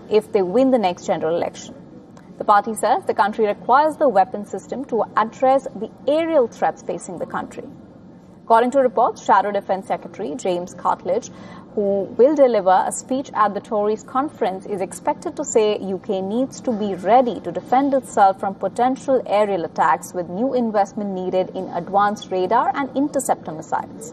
if they win the next general election. The party says the country requires the weapon system to address the aerial threats facing the country. According to reports, Shadow Defence Secretary James Cartledge, who will deliver a speech at the Tories conference, is expected to say UK needs to be ready to defend itself from potential aerial attacks, with new investment needed in advanced radar and interceptor missiles.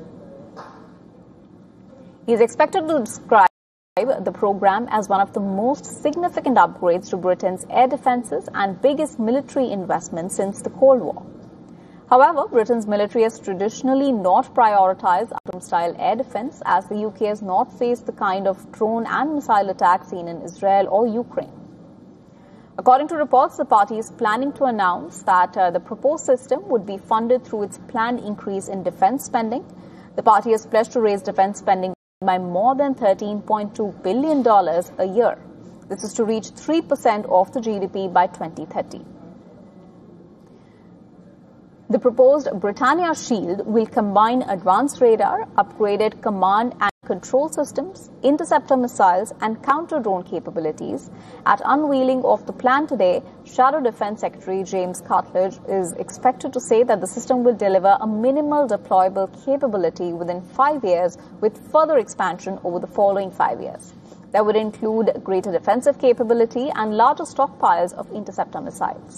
He is expected to describe the program as one of the most significant upgrades to Britain's air defences and biggest military investment since the Cold War. However, Britain's military has traditionally not prioritised Atom-style air defence, as the UK has not faced the kind of drone and missile attacks seen in Israel or Ukraine. According to reports, the party is planning to announce that the proposed system would be funded through its planned increase in defence spending. The party has pledged to raise defence spending by more than $13.2 billion a year. This is to reach 3% of the GDP by 2030. The proposed Britannia Shield will combine advanced radar, upgraded command and control systems, interceptor missiles and counter-drone capabilities. At unveiling of the plan today, Shadow Defence Secretary James Cartledge is expected to say that the system will deliver a minimal deployable capability within 5 years, with further expansion over the following 5 years. That would include greater defensive capability and larger stockpiles of interceptor missiles.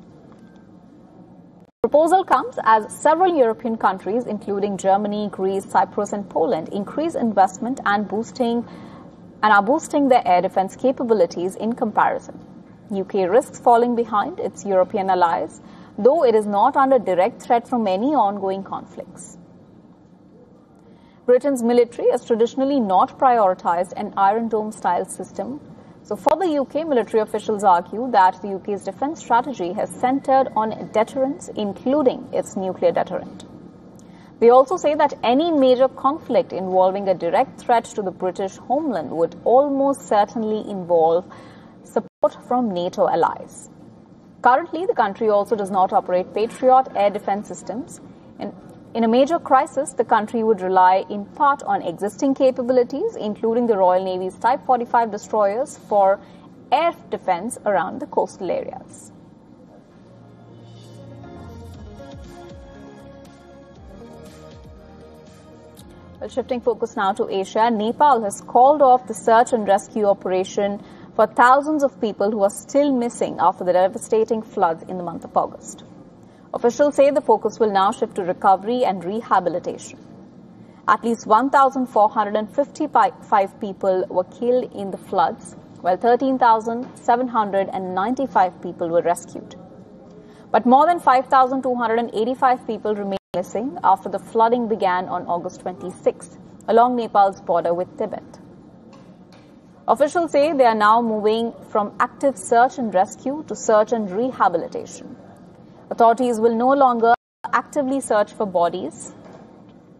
The proposal comes as several European countries, including Germany, Greece, Cyprus and Poland, increase investment and are boosting their air defence capabilities in comparison. UK risks falling behind its European allies, though it is not under direct threat from any ongoing conflicts. Britain's military has traditionally not prioritised an Iron Dome-style system. So for the UK, military officials argue that the UK's defence strategy has centred on deterrence, including its nuclear deterrent. They also say that any major conflict involving a direct threat to the British homeland would almost certainly involve support from NATO allies. Currently, the country also does not operate Patriot air defence systems. In a major crisis, the country would rely in part on existing capabilities, including the Royal Navy's Type 45 destroyers, for air defence around the coastal areas. Well, shifting focus now to Asia, Nepal has called off the search and rescue operation for thousands of people who are still missing after the devastating floods in the month of August. Officials say the focus will now shift to recovery and rehabilitation. At least 1,455 people were killed in the floods, while 13,795 people were rescued. But more than 5,285 people remain missing after the flooding began on August 26th along Nepal's border with Tibet. Officials say they are now moving from active search and rescue to search and rehabilitation. Authorities will no longer actively search for bodies.